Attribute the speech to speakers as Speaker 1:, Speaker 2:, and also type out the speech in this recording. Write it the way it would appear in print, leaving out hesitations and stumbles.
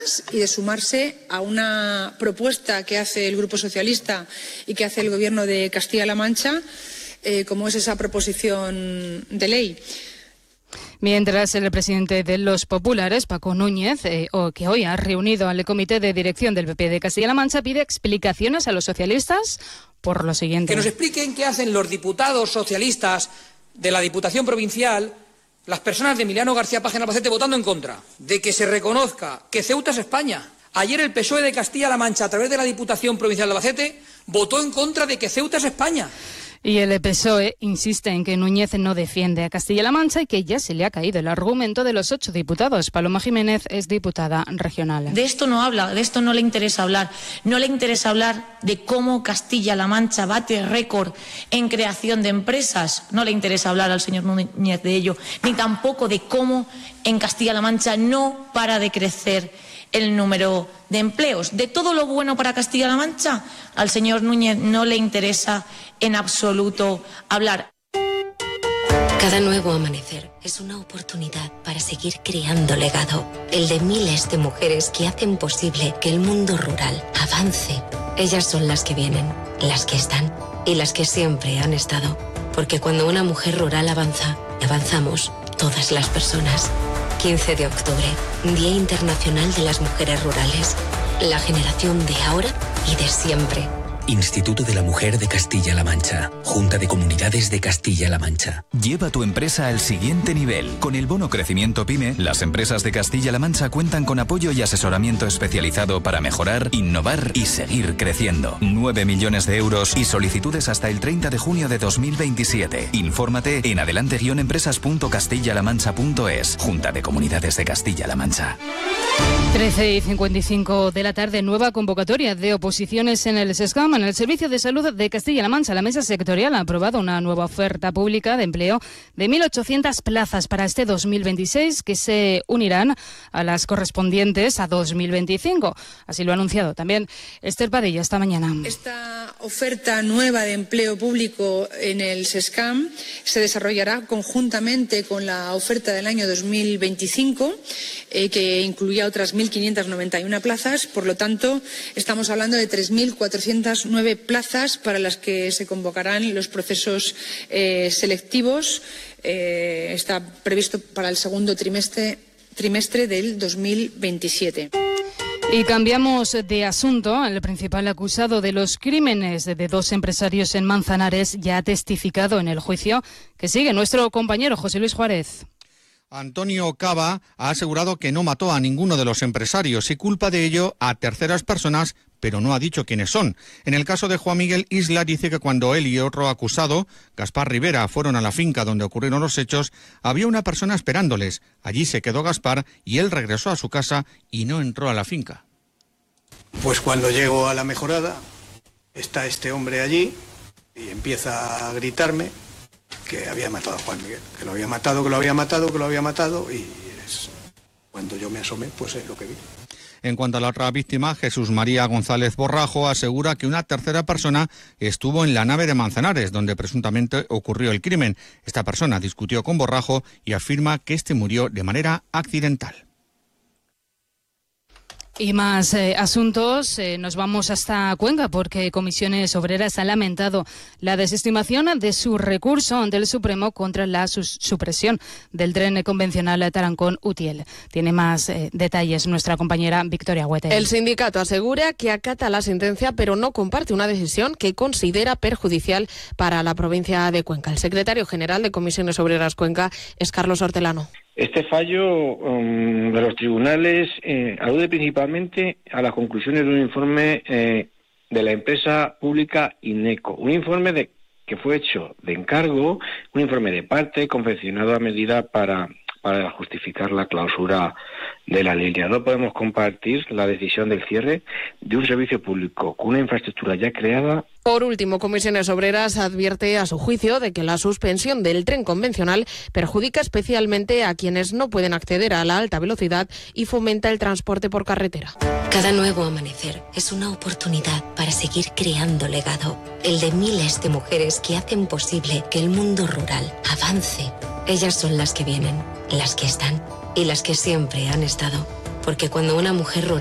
Speaker 1: y de sumarse a una propuesta que hace el Grupo Socialista y que hace el Gobierno de Castilla-La Mancha, como es esa proposición de ley.
Speaker 2: Mientras el presidente de los populares, Paco Núñez, que hoy ha reunido al comité de dirección del PP de Castilla-La Mancha, pide explicaciones a los socialistas por lo siguiente.
Speaker 3: Que nos expliquen qué hacen los diputados socialistas de la Diputación Provincial, las personas de Emiliano García Paje en Albacete, votando en contra de que se reconozca que Ceuta es España. Ayer el PSOE de Castilla-La Mancha, a través de la Diputación Provincial de Albacete, votó en contra de que Ceuta es España.
Speaker 2: Y el PSOE insiste en que Núñez no defiende a Castilla-La Mancha y que ya se le ha caído el argumento de los 8 diputados. Paloma Jiménez es diputada regional.
Speaker 4: De esto no habla, de esto no le interesa hablar. No le interesa hablar de cómo Castilla-La Mancha bate récord en creación de empresas. No le interesa hablar al señor Núñez de ello. Ni tampoco de cómo en Castilla-La Mancha no para de crecer el número de empleos. De todo lo bueno para Castilla-La Mancha, al señor Núñez no le interesa en absoluto hablar.
Speaker 5: Cada nuevo amanecer es una oportunidad para seguir creando legado, el de miles de mujeres que hacen posible que el mundo rural avance. Ellas son las que vienen, las que están y las que siempre han estado. Porque cuando una mujer rural avanza, avanzamos todas las personas. 15 de octubre, Día Internacional de las Mujeres Rurales. La generación de ahora y de siempre.
Speaker 6: Instituto de la Mujer de Castilla-La Mancha. Junta de Comunidades de Castilla-La Mancha.
Speaker 7: Lleva tu empresa al siguiente nivel. Con el bono Crecimiento PYME, las empresas de Castilla-La Mancha cuentan con apoyo y asesoramiento especializado para mejorar, innovar y seguir creciendo. 9 millones de euros y solicitudes hasta el 30 de junio de 2027. Infórmate en adelante-empresas.castillalamancha.es. Junta de Comunidades de Castilla-La Mancha.
Speaker 2: 13:55 de la tarde, nueva convocatoria de oposiciones en el SESCAM. En el Servicio de Salud de Castilla-La Mancha, la Mesa Sectorial ha aprobado una nueva oferta pública de empleo de 1.800 plazas para este 2026 que se unirán a las correspondientes a 2025. Así lo ha anunciado también Esther Padilla esta mañana.
Speaker 1: Esta oferta nueva de empleo público en el SESCAM se desarrollará conjuntamente con la oferta del año 2025, que incluía otras 1.591 plazas. Por lo tanto, estamos hablando de 3.409 plazas para las que se convocarán los procesos selectivos. Está previsto para el segundo trimestre del 2027.
Speaker 2: Y cambiamos de asunto. El principal acusado de los crímenes de 2 empresarios en Manzanares ya ha testificado en el juicio que sigue nuestro compañero José Luis Juárez.
Speaker 8: Antonio Cava ha asegurado que no mató a ninguno de los empresarios y culpa de ello a terceras personas, pero no ha dicho quiénes son. En el caso de Juan Miguel Isla, dice que cuando él y otro acusado, Gaspar Rivera, fueron a la finca donde ocurrieron los hechos, había una persona esperándoles. Allí se quedó Gaspar y él regresó a su casa y no entró a la finca.
Speaker 9: Pues cuando llego a la mejorada, está este hombre allí y empieza a gritarme que había matado a Juan Miguel, que lo había matado, y cuando yo me asomé, pues es lo que vi.
Speaker 8: En cuanto a la otra víctima, Jesús María González Borrajo asegura que una tercera persona estuvo en la nave de Manzanares, donde presuntamente ocurrió el crimen. Esta persona discutió con Borrajo y afirma que este murió de manera accidental.
Speaker 2: Y más asuntos, nos vamos hasta Cuenca porque Comisiones Obreras ha lamentado la desestimación de su recurso ante el Supremo contra la supresión del tren convencional Tarancón-Utiel. Tiene más detalles nuestra compañera Victoria Huete.
Speaker 10: El sindicato asegura que acata la sentencia, pero no comparte una decisión que considera perjudicial para la provincia de Cuenca. El secretario general de Comisiones Obreras Cuenca es Carlos Hortelano.
Speaker 11: Este fallo de los tribunales alude principalmente a las conclusiones de un informe de la empresa pública INECO, un informe que fue hecho de encargo, un informe de parte confeccionado a medida para justificar la clausura de la línea. No podemos compartir la decisión del cierre de un servicio público con una infraestructura ya creada.
Speaker 10: Por último, Comisiones Obreras advierte a su juicio de que la suspensión del tren convencional perjudica especialmente a quienes no pueden acceder a la alta velocidad y fomenta el transporte por carretera.
Speaker 5: Cada nuevo amanecer es una oportunidad para seguir creando legado, el de miles de mujeres que hacen posible que el mundo rural avance. Ellas son las que vienen, las que están y las que siempre han estado. Porque cuando una mujer rural